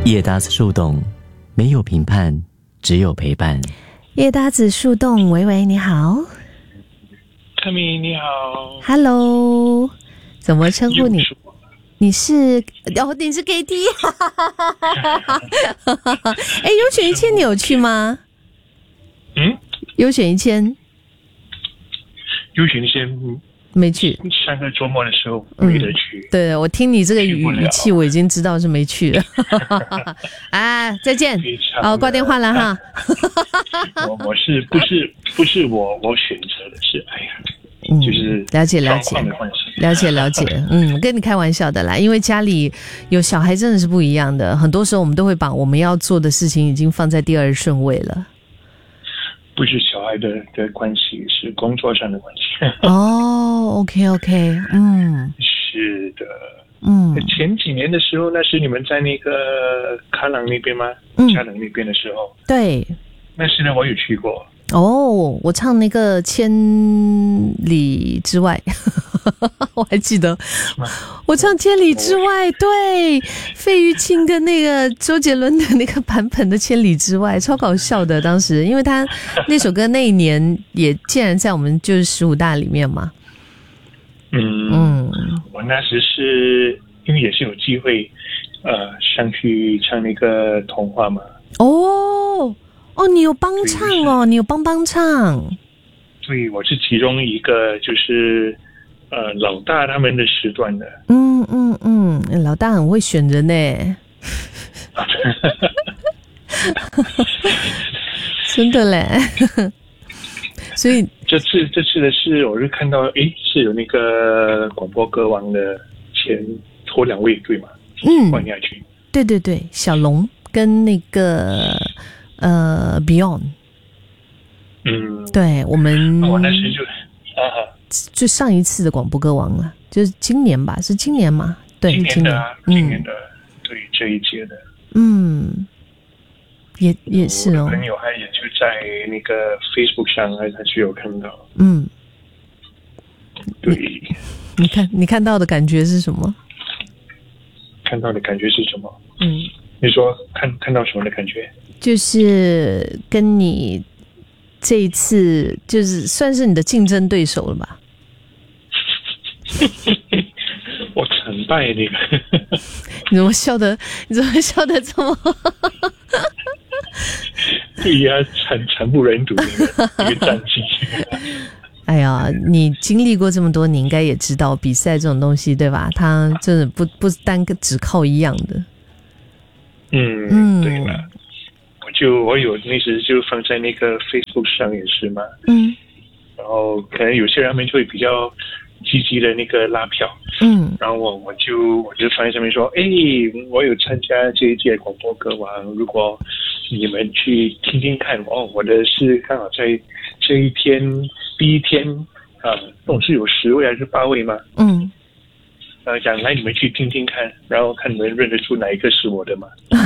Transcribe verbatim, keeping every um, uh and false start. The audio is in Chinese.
叶搭子树洞，没有评判，只有陪伴。 叶搭子树洞，喂喂，你好。 克米你好 ，Hello， 怎么称呼你？你是哦，你是 K T， 哎，优选一千你有去吗？ 嗯， 优选一千， 优选一千没去。 上个周末的时候没得去。 嗯、对，我听你这个语语气，我已经知道是没去了。啊，再见。好，挂电话了哈。 我我是不是不是我我选择的是，哎呀。 嗯， 就是了解了解了解了解，嗯，跟你开玩笑的啦，因为家里有小孩真的是不一样的，很多时候我们都会把我们要做的事情已经放在第二顺位了。 不是小孩的的关系，是工作上的关系。 哦 ，OK OK， 嗯， 是的， 嗯， 前几年的时候，那是你们在那个卡朗那边吗？ 嗯， 嘉朗那边的时候， 对， 那时呢我有去过。 哦，我唱那个千里之外，我还记得，我唱千里之外，对，费玉清跟那个周杰伦的那个版本的千里之外，超搞笑的。当时，因为他那首歌那一年也竟然在我们就是十五大里面嘛。 嗯嗯，我那时是因为也是有机会，呃，上去唱那个童话嘛。 哦。哦，你有帮唱哦，你有帮帮唱。 对，我是其中一个，就是呃老大他们的时段的。 嗯嗯嗯，老大很会选人呢。真的嘞。所以这次这次的是，我是看到，诶，是有那个广播歌王的前头两位对吗？ 嗯， 换下去。对对对，小龙跟那个。呃 ，Beyond， 嗯， 对我们， 我那时就啊， 就上一次的广播歌王了，就是今年吧，是今年吗？对， 今年的、啊， 今年, 今年的，嗯、对这一届的， 嗯，也也是哦。 我的朋友还也就在那个 Facebook 上，还还是有看到， 嗯， 对， 你看你看到的感觉是什么？ 看到的感觉是什么？ 嗯， 你说看看到什么的感觉？ 就是跟你这一次就是算是你的竞争对手了吧？ 我惨败那个。 你怎么笑得？你怎么笑得这么？ 对呀，惨惨不忍睹那个那个战绩。 哎呀，你经历过这么多，你应该也知道比赛这种东西，对吧？它真的不不单个只靠一样的。 嗯嗯，对了。就我有那时就放在那个 Facebook 上也是嘛，嗯，然后可能有些人他们就会比较积极的那个拉票，嗯，然后我我就我就放在上面说，哎，我有参加这一届广播歌王，如果你们去听听看，哦，我的是刚好在这一天第一天啊，总是有十位还是八位嘛，嗯。呃，讲来你们去听听看，然后看你们认得出哪一个是我的嘛。